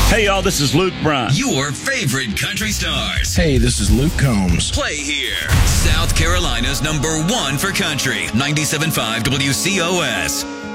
Hey, y'all, this is Luke Bryan. Your favorite country stars. Hey, this is Luke Combs. Play here. South Carolina's #1 for country. 97.5 WCOS.